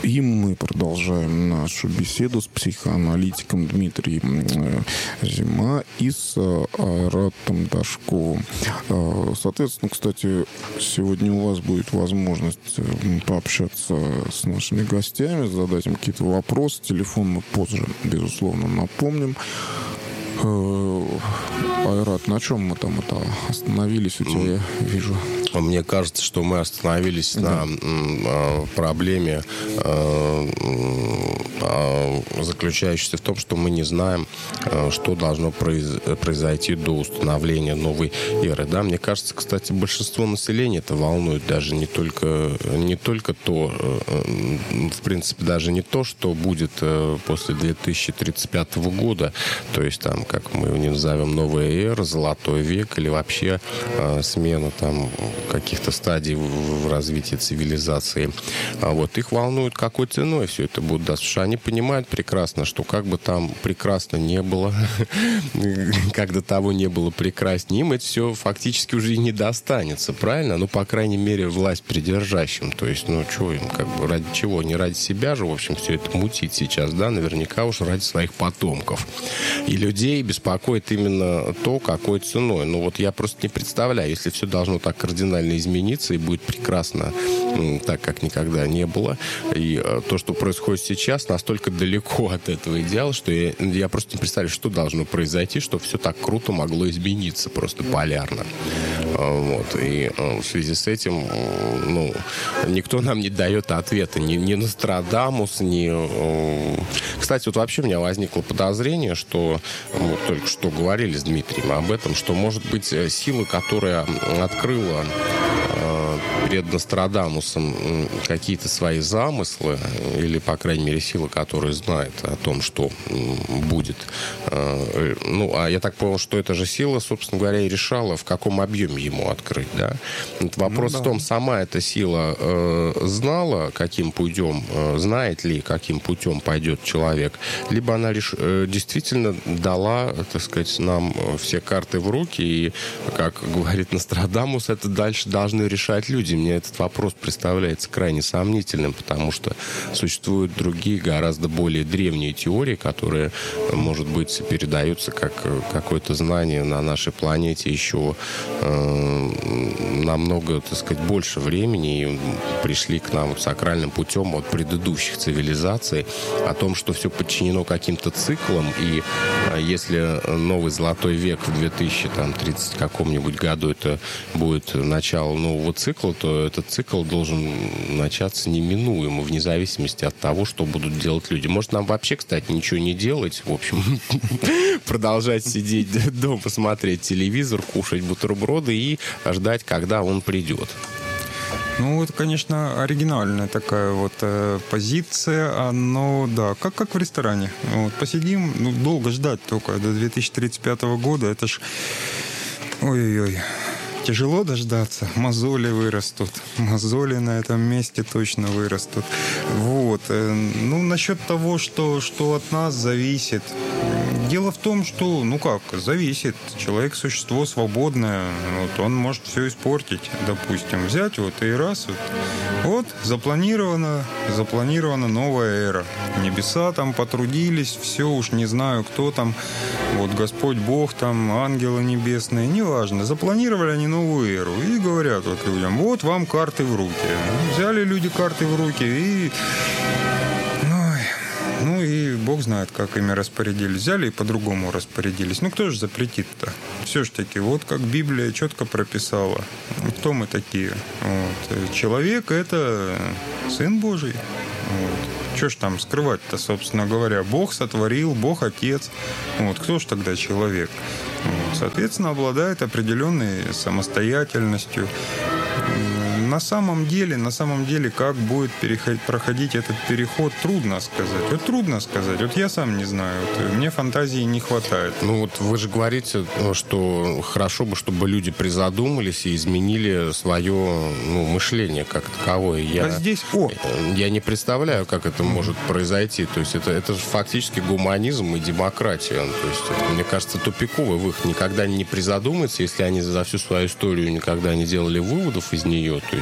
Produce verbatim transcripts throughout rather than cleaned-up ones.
И мы продолжаем нашу беседу с психоаналитиком Дмитрием Зима и с Айратом Дашковым. Соответственно, кстати, сегодня у вас будет возможность пообщаться с нашими гостями, задать им какие-то вопросы. Телефон мы позже, безусловно, напомним. Айрат, на чем мы там это остановились? У тебя, я вижу. Мне кажется, что мы остановились да. на э, проблеме, э, э, заключающейся в том, что мы не знаем, э, что должно произ- произойти до установления новой эры. Да? Мне кажется, кстати, большинство населения это волнует даже не только, не только то, э, в принципе, даже не то, что будет э, после две тысячи тридцать пятого года, то есть там, как мы его не назовем, новая эра, золотой век или вообще э, смена там каких-то стадий в развитии цивилизации. А вот их волнует, какой ценой все это будет даст. Потому что они понимают прекрасно, что как бы там прекрасно не было, как до того не было прекраснее, им это все фактически уже и не достанется, правильно? Ну, по крайней мере, власть придержащим. То есть, ну, что им, как бы, ради чего? Не ради себя же, в общем, все это мутить сейчас, да? Наверняка уж ради своих потомков. И людей беспокоит именно то, какой ценой. Ну, вот я просто не представляю, если все должно так кардинально измениться и будет прекрасно, так как никогда не было. И то, что происходит сейчас, настолько далеко от этого идеала, что я, я просто не представляю, что должно произойти, чтобы все так круто могло измениться, просто полярно. Вот. И в связи с этим, ну, никто нам не дает ответа. Ни, ни Нострадамус, ни... Кстати, вот вообще у меня возникло подозрение, что мы только что говорили с Дмитрием об этом, что, может быть, сила, которая открыла перед Нострадамусом какие-то свои замыслы, или, по крайней мере, сила, которая знает о том, что будет. Ну, а я так понял, что эта же сила, собственно говоря, и решала, в каком объеме ему открыть, да? Вот вопрос ну, да. в том, сама эта сила э, знала, каким путем, э, знает ли, каким путем пойдет человек, либо она лишь э, действительно дала, так сказать, нам все карты в руки, и, как говорит Нострадамус, это дальше должны решать люди. Мне этот вопрос представляется крайне сомнительным, потому что существуют другие, гораздо более древние теории, которые, может быть, передаются как какое-то знание на нашей планете еще э, намного, так сказать, больше времени, и пришли к нам сакральным путем от предыдущих цивилизаций, о том, что все подчинено каким-то циклам, и э, если новый золотой век в две тысячи тридцатом каком-нибудь году это будет начало нового цикла, то этот цикл должен начаться неминуемо, вне зависимости от того, что будут делать люди. Может, нам вообще, кстати, ничего не делать, в общем, продолжать сидеть дома, смотреть телевизор, кушать бутерброды и ждать, когда он придет. Ну, это, конечно, оригинальная такая вот э, позиция, но да, как, как в ресторане. Вот, посидим, ну, долго ждать только до две тысячи тридцать пятого года, это ж... Ой-ой-ой. Тяжело дождаться, мозоли вырастут. Мозоли на этом месте точно вырастут. Вот. Ну, насчет того, что, что от нас зависит. Дело в том, что, ну как, зависит. Человек – существо свободное. Вот, он может все испортить, допустим. Взять вот и раз. Вот, вот запланирована, запланирована новая эра. Небеса там потрудились, все уж не знаю, кто там. Вот Господь Бог там, ангелы небесные, неважно. Запланировали они новую эру. И говорят вот людям, вот вам карты в руки. Взяли люди карты в руки и... Ну и Бог знает, как ими распорядились. Взяли и по-другому распорядились. Ну кто же запретит-то? Все ж таки, вот как Библия четко прописала. Кто мы такие? Вот. Человек – это Сын Божий. Вот. Что ж там скрывать-то, собственно говоря? Бог сотворил, Бог Отец. Вот. Кто ж тогда человек? Вот. Соответственно, обладает определенной самостоятельностью. На самом деле, на самом деле, как будет переход, проходить этот переход, трудно сказать. Вот трудно сказать. Вот я сам не знаю. Вот мне фантазии не хватает. Ну вот вы же говорите, что хорошо бы, чтобы люди призадумались и изменили свое ну, мышление как таковое. Я, а здесь... О! Я не представляю, как это может произойти. То есть это, это же фактически гуманизм и демократия. То есть это, мне кажется, тупиковый выход. Никогда не призадумаются, если они за всю свою историю никогда не делали выводов из нее. То есть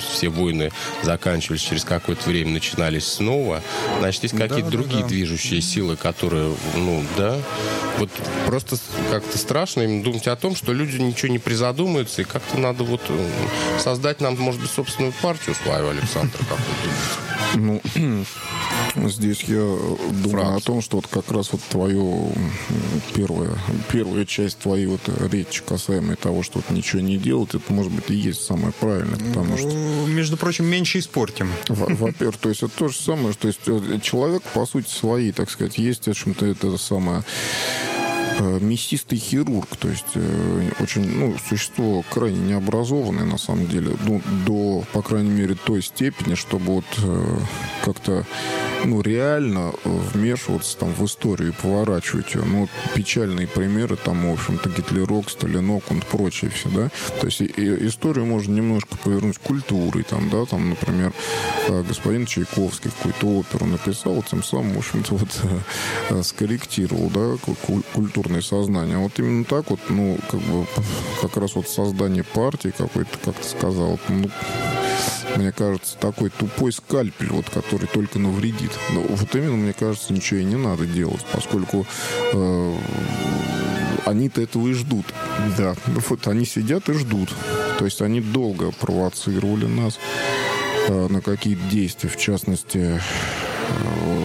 есть все войны заканчивались, через какое-то время начинались снова. Значит, есть какие-то да, другие да, да. движущие силы, которые, ну, да. Вот просто как-то страшно им думать о том, что люди ничего не призадумаются, и как-то надо вот создать нам, может быть, собственную партию свою, Александр, как вы думаете? Ну, здесь я думаю Франц. о том, что вот как раз вот твою первая, первая часть твоей вот речи касаемой того, что вот ничего не делать, это, может быть, и есть самое правильное, потому что... Между прочим, меньше испортим. Во-первых, то есть это то же самое, что есть человек, по сути своей, так сказать, есть, в общем-то, это самое... мясистый хирург, то есть э, очень, ну, существо крайне необразованное, на самом деле, ну, до, по крайней мере, той степени, чтобы вот э, как-то, ну, реально вмешиваться там в историю и поворачивать ее. Ну, вот печальные примеры, там, в общем-то, Гитлерок, Сталинок, и прочее все, да. То есть и, и историю можно немножко повернуть культурой, там, да, там, например, господин Чайковский какую-то оперу написал, тем самым, в общем-то, вот э, скорректировал, да, культуру сознание. Вот именно так вот, ну, как бы, как раз вот создание партии какой-то, как ты сказал, ну, мне кажется, такой тупой скальпель, вот, который только навредит. Но вот именно, мне кажется, ничего и не надо делать, поскольку э, они-то этого и ждут. Да, вот они сидят и ждут. То есть они долго провоцировали нас э, на какие-то действия, в частности... Э,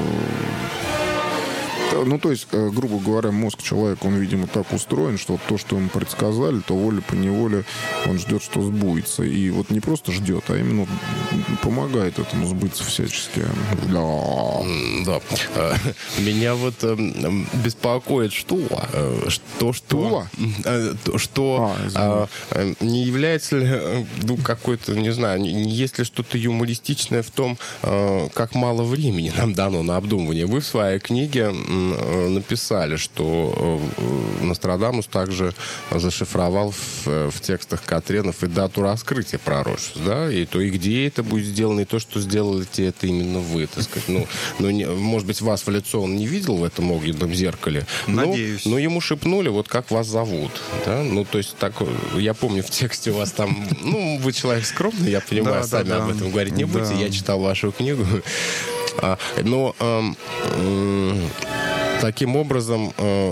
Ну, то есть, грубо говоря, мозг человека, он, видимо, так устроен, что вот то, что ему предсказали, то волей-поневоле он ждет, что сбудется. И вот не просто ждет, а именно помогает этому сбыться всячески. Да. Да. Меня вот беспокоит что? Что, что? Что а, не является ли, ну, какой-то, не знаю, есть ли что-то юмористичное в том, как мало времени нам дано на обдумывание. Вы в своей книге написали, что Нострадамус также зашифровал в, в текстах Катренов и дату раскрытия пророчеств, да, и то, и где это будет сделано, и то, что сделаете, это именно вы, так сказать. Ну, ну не, может быть, вас в лицо он не видел в этом огненном зеркале, но, Надеюсь. но ему шепнули, вот как вас зовут, да, ну, то есть, так, я помню, в тексте у вас там, ну, вы человек скромный, я понимаю, да, сами да, об этом говорить не да. будете, я читал вашу книгу, но таким образом,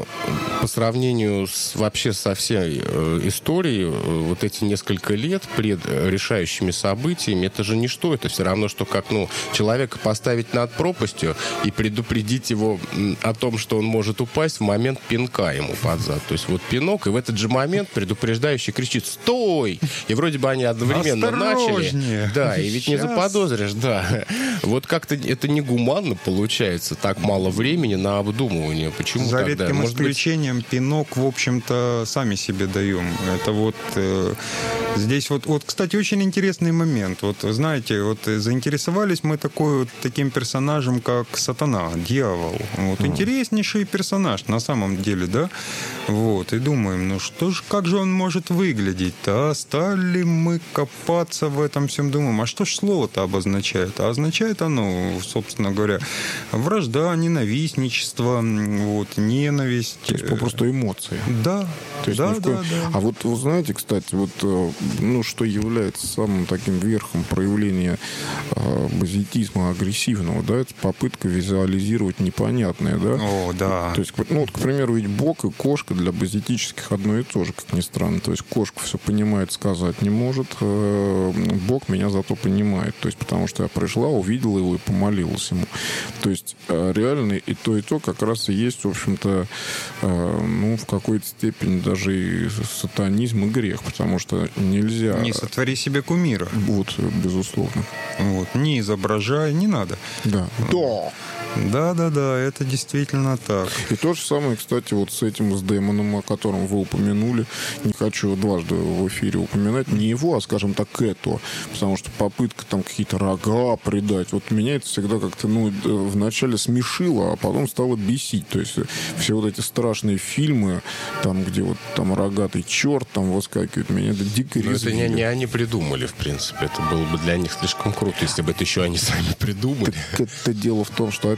по сравнению с, вообще со всей историей, вот эти несколько лет пред решающими событиями, это же ничто. Это все равно, что как, ну, человека поставить над пропастью и предупредить его о том, что он может упасть в момент пинка ему под зад. То есть вот пинок, и в этот же момент предупреждающий кричит «Стой!» И вроде бы они одновременно начали. Да, и ведь Сейчас. не заподозришь, да. Вот как-то это негуманно получается, так мало времени на обдумывание. Почему За тогда? редким Может исключением быть... пинок, в общем-то, сами себе даем. Это вот э, здесь вот, вот, кстати, очень интересный момент. Вот, знаете, вот заинтересовались мы такой, вот, таким персонажем, как Сатана, дьявол. Вот, mm. интереснейший персонаж на самом деле, да? Вот, и думаем, ну что ж, как же он может выглядеть-то? А стали мы копаться в этом всем, думаем, а что ж слово-то обозначает? А означает оно, собственно говоря, вражда, ненавистничество, вот, ненависть. То есть попросту эмоции. Да. То есть да, ни в коем... да, да. А вот вы знаете, кстати, вот, ну, что является самым таким верхом проявления э, базитизма агрессивного, да, это попытка визуализировать непонятное, да? О, да. То есть, ну, вот, к примеру, ведь бог и кошка для базитических одно и то же, как ни странно. То есть кошка все понимает, сказать не может, э, бог меня зато понимает. То есть потому что я пришла, увидела его и помолилась ему. То есть э, реально и то, и то как раз и есть, в общем-то, э, ну, в какой-то степени даже и сатанизм и грех, потому что нельзя... Не сотвори себе кумира. Вот, безусловно. Вот. Не изображай, не надо. Да. Да. Да, да, да, это действительно так. И то же самое, кстати, вот с этим, с демоном, о котором вы упомянули. Не хочу дважды в эфире упоминать. Не его, а, скажем так, это. Потому что попытка там какие-то рога придать. Вот меня это всегда как-то, ну, вначале смешило, а потом стало бесить. То есть все вот эти страшные фильмы, там, где вот там рогатый черт там выскакивает, меня это дико резвило. Это не, не они придумали, в принципе. Это было бы для них слишком круто, если бы это еще они сами придумали. Так это дело в том, что, опять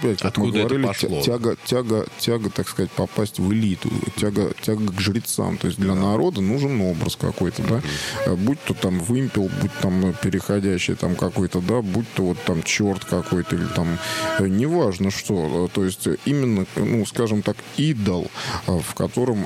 опять, как Откуда мы говорили, это пошло? тяга, тяга, тяга, так сказать, попасть в элиту, тяга, тяга к жрецам. То есть для народа нужен образ какой-то, да, mm-hmm. будь то там вымпел, будь там переходящий там какой-то, да, будь то вот там черт какой-то или там неважно что. То есть именно, ну, скажем так, идол, в котором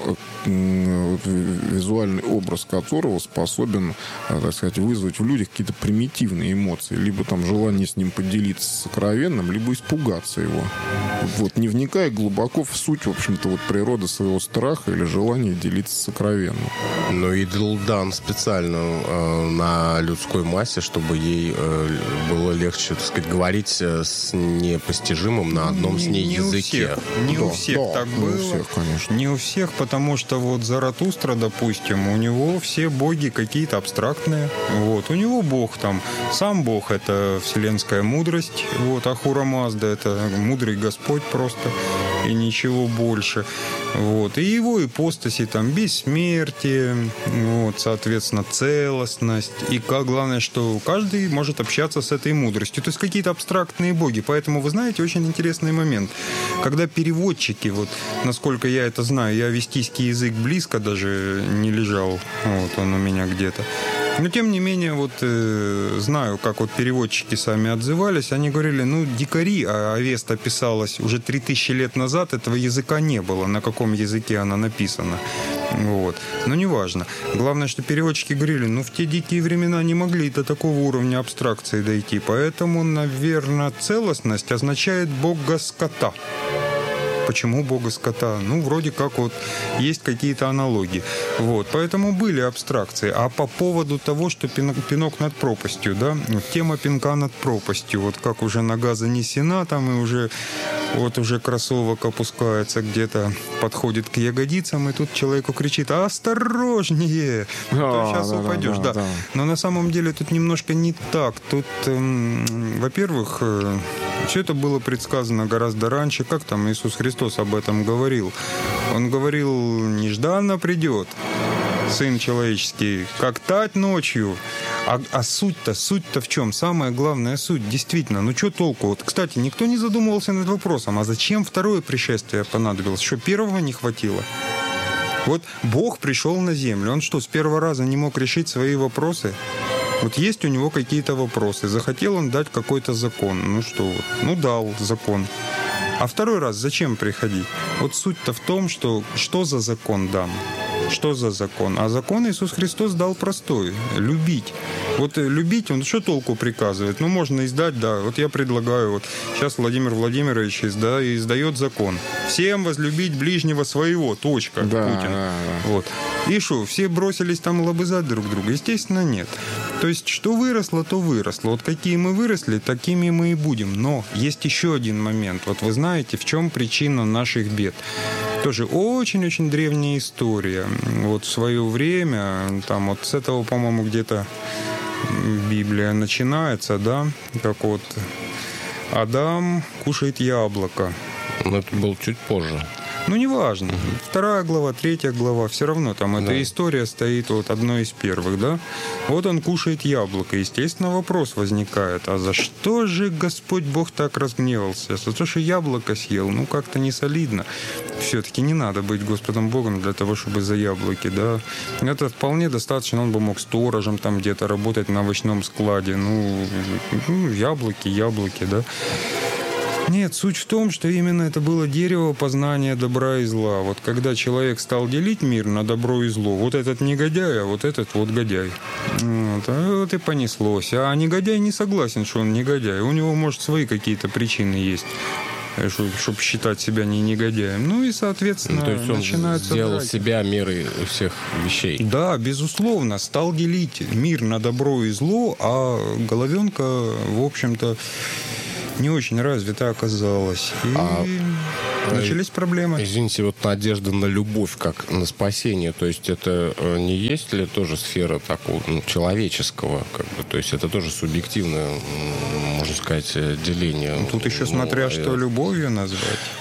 визуальный образ которого способен, так сказать, вызвать в людях какие-то примитивные эмоции, либо там желание с ним поделиться сокровенным, либо испугаться его. Вот, не вникая глубоко в суть, в общем-то, вот природы своего страха или желания делиться сокровенным. Но идол дан специально э, на людской массе, чтобы ей э, было легче, так сказать, говорить с непостижимым на одном не, с ней не языке. У всех, не да, у всех да, так не было. у всех, конечно. Не у всех, потому что вот Заратустра, допустим, у него все боги какие-то абстрактные. Вот. У него бог там, сам бог — это вселенская мудрость, вот, Ахура Мазда — это мудрый Господь просто, и ничего больше. Вот. И его ипостаси там бессмертие, вот, соответственно, целостность. И как главное, что каждый может общаться с этой мудростью. То есть какие-то абстрактные боги. Поэтому, вы знаете, очень интересный момент. Когда переводчики, вот, насколько я это знаю, я вестийский язык близко даже не лежал, вот он у меня где-то. Но, тем не менее, вот э, знаю, как вот переводчики сами отзывались. Они говорили, ну, дикари, а Авеста писалась уже три тысячи лет назад, этого языка не было, на каком языке она написана. Вот. Но неважно. Главное, что переводчики говорили, ну, в те дикие времена не могли до такого уровня абстракции дойти. Поэтому, наверное, целостность означает бога скота. Почему бога скота? Ну, вроде как вот есть какие-то аналогии. Вот. Поэтому были абстракции. А по поводу того, что пинок, пинок над пропастью, да, вот тема пинка над пропастью, вот как уже нога занесена, там и уже вот уже кроссовок опускается где-то, подходит к ягодицам, и тут человеку кричит: осторожнее! А, то сейчас да, упадешь. Да, да. Да. Но на самом деле тут немножко не так. Тут, эм, во-первых, э, все это было предсказано гораздо раньше. Как там Иисус Христос об этом говорил? Он говорил: нежданно придет Сын человеческий, как тать ночью. А, а суть-то, суть-то в чем? Самая главная суть, действительно, ну что толку? Вот, кстати, никто не задумывался над вопросом, а зачем второе пришествие понадобилось? Что, первого не хватило? Вот Бог пришел на землю, он что, с первого раза не мог решить свои вопросы? Вот есть у него какие-то вопросы, захотел он дать какой-то закон, ну что вот, ну дал закон. А второй раз зачем приходить? Вот суть-то в том, что что за закон дан? Что за закон? А закон Иисус Христос дал простой. Любить. Вот любить, он что толку приказывает? Ну, можно издать, да. Вот я предлагаю, вот сейчас Владимир Владимирович изда, издает закон. Всем возлюбить ближнего своего. Точка. Да, Путин. Да, да. Вот. И что, все бросились там лобызать друг друга? Естественно, нет. То есть, что выросло, то выросло. Вот какие мы выросли, такими мы и будем. Но есть еще один момент. Вот вы знаете, в чем причина наших бед? Тоже очень-очень древняя история. Вот в свое время, там вот с этого, по-моему, где-то Библия начинается, да, как вот Адам кушает яблоко. Но это было чуть позже. Ну, неважно. Угу. Вторая глава, третья глава, все равно там да. эта история стоит вот одной из первых, да? Вот он кушает яблоко. Естественно, вопрос возникает, а за что же Господь Бог так разгневался? За то, что яблоко съел? Ну, как-то не солидно. Все-таки не надо быть Господом Богом для того, чтобы за яблоки, да? Это вполне достаточно, он бы мог сторожем там где-то работать на овощном складе. Ну, ну яблоки, яблоки, да? Нет, суть в том, что именно это было дерево познания добра и зла. Вот когда человек стал делить мир на добро и зло, вот этот негодяй, а вот этот вот годяй. Вот, а вот и понеслось. А негодяй не согласен, что он негодяй. У него, может, свои какие-то причины есть, чтобы считать себя не негодяем. Ну и, соответственно, ну, то есть он начинаются сделал драки. себя мерой всех вещей. Да, безусловно, стал делить мир на добро и зло, а головенка, в общем-то, не очень развито оказалось. И а, начались проблемы. Извините, вот надежда на любовь, как на спасение, то есть это не есть ли тоже сфера такого ну, человеческого, как бы, то есть это тоже субъективное, можно сказать, деление. Тут еще смотря, ну, что любовью назвать.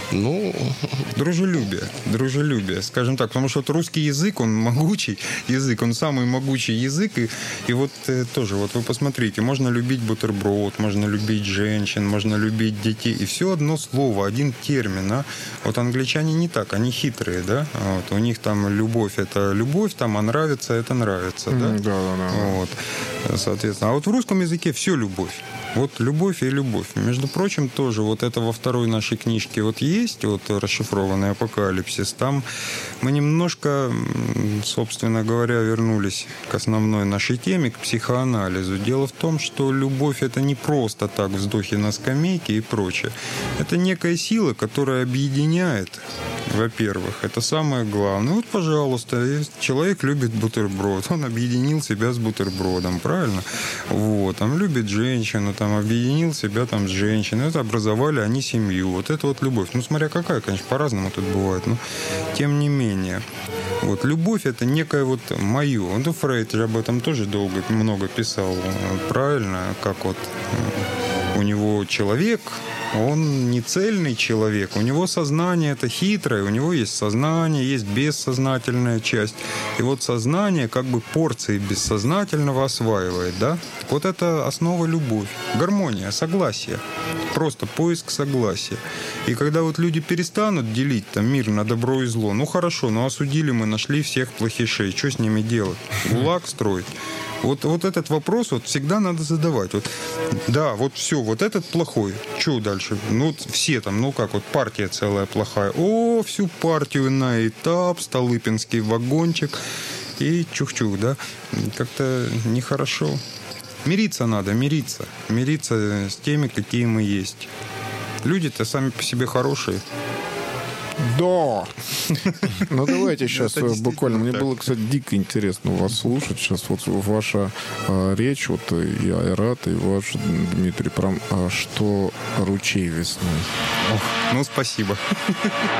Ну, Дружелюбие, дружелюбие, скажем так, потому что вот русский язык, он могучий язык, он самый могучий язык, и, и вот э, тоже, вот вы посмотрите, можно любить бутерброд, можно любить женщин, можно любить детей, и все одно слово, один термин, а? Вот англичане не так, они хитрые, да, вот, у них там любовь — это любовь, там, а нравится — это нравится, да, да, да, да. вот, соответственно, а вот в русском языке все любовь. Вот любовь и любовь. Между прочим, тоже вот это во второй нашей книжке вот есть, вот расшифрованный апокалипсис. Там мы немножко, собственно говоря, вернулись к основной нашей теме, к психоанализу. Дело в том, что любовь — это не просто так вздохи на скамейке и прочее. Это некая сила, которая объединяет, во-первых. Это самое главное. Вот, пожалуйста, человек любит бутерброд. Он объединил себя с бутербродом, правильно? Вот. Там любит женщину, там объединил себя там с женщиной. Это образовали они семью. Вот это вот любовь. Ну, смотря какая, конечно, по-разному тут бывает. Но тем не менее. Вот любовь — это некое вот мое. Вот Фрейд же об этом тоже долго, много писал. Правильно? Как вот у него человек, он не цельный человек. У него сознание это хитрое, у него есть сознание, есть бессознательная часть. И вот сознание как бы порции бессознательного осваивает, да? Вот это основа любовь. Гармония, согласие. Просто поиск согласия. И когда вот люди перестанут делить там мир на добро и зло, ну хорошо, ну осудили мы, нашли всех плохишей, что с ними делать? ГУЛАГ строить? Вот, вот этот вопрос вот всегда надо задавать. Вот, да, вот все, вот этот плохой. Что дальше? Ну, вот все там, ну как, вот партия целая плохая. О, всю партию на этап, Столыпинский вагончик и чух-чух, да? Как-то нехорошо. Мириться надо, мириться. Мириться с теми, какие мы есть. Люди-то сами по себе хорошие. Да. Ну, давайте сейчас буквально. Мне было, кстати, дико интересно вас слушать. Сейчас вот ваша э, речь, вот и Айрат, и ваш, Дмитрий, про а что ручей весной. Ох, ну, спасибо.